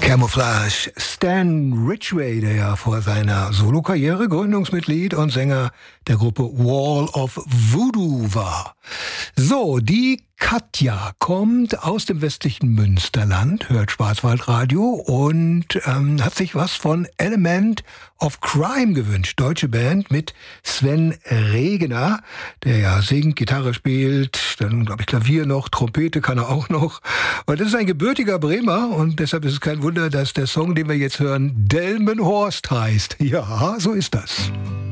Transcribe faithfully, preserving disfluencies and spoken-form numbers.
Camouflage. Stan Ridgway, der ja vor seiner Solokarriere Gründungsmitglied und Sänger der Gruppe Wall of Voodoo war. So, die Katja kommt aus dem westlichen Münsterland, hört Schwarzwaldradio und ähm, hat sich was von Element of Crime gewünscht. Deutsche Band mit Sven Regener, der ja singt, Gitarre spielt, dann glaube ich Klavier noch, Trompete kann er auch noch. Und das ist ein gebürtiger Bremer und deshalb ist es kein Wunder, dass der Song, den wir jetzt hören, Delmenhorst heißt. Ja, so ist das.